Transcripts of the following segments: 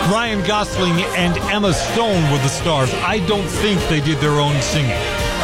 Ryan Gosling and Emma Stone were the stars. I don't think they did their own singing.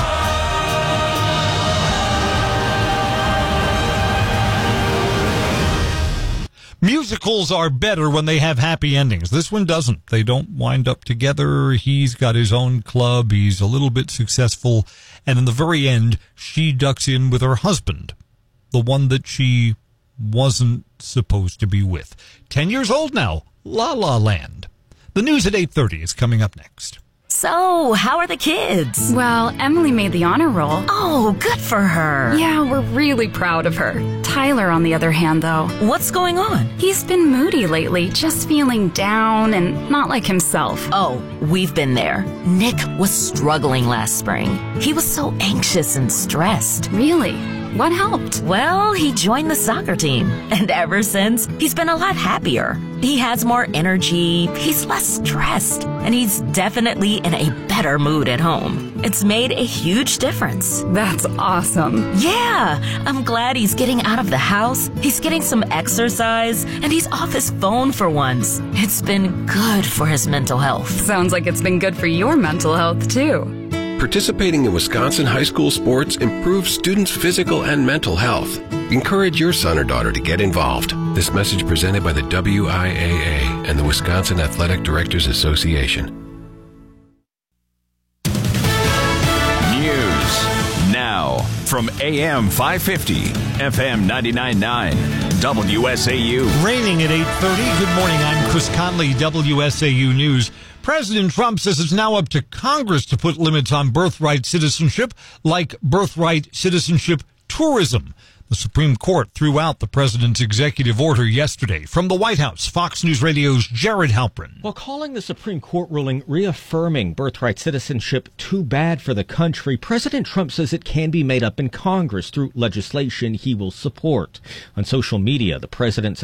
Musicals are better when they have happy endings. This one doesn't. They don't wind up together. He's got his own club. He's a little bit successful. And in the very end, she ducks in with her husband, the one that she wasn't supposed to be with. 10 years old now. La La Land. The news at 8:30 is coming up next. So, how are the kids? Well, Emily made the honor roll. Oh, good for her. Yeah, we're really proud of her. Tyler, on the other hand, though. What's going on? He's been moody lately, just feeling down and not like himself. Oh, we've been there. Nick was struggling last spring. He was so anxious and stressed. Really? What helped? Well, he joined the soccer team, and ever since, he's been a lot happier. He has more energy, he's less stressed, and he's definitely in a better mood at home. It's made a huge difference. That's awesome. Yeah, I'm glad he's getting out of the house, he's getting some exercise, and he's off his phone for once. It's been good for his mental health. Sounds like it's been good for your mental health, too. Participating in Wisconsin high school sports improves students' physical and mental health. Encourage your son or daughter to get involved. This message presented by the WIAA and the Wisconsin Athletic Directors Association. News now from AM 550, FM 99.9, WSAU. Raining at 8:30. Good morning. I'm Chris Conley, WSAU News. President Trump says it's now up to Congress to put limits on birthright citizenship, like birthright citizenship tourism. The Supreme Court threw out the president's executive order yesterday. From the White House, Fox News Radio's Jared Halpern. While calling the Supreme Court ruling reaffirming birthright citizenship too bad for the country, President Trump says it can be made up in Congress through legislation he will support. On social media, the president says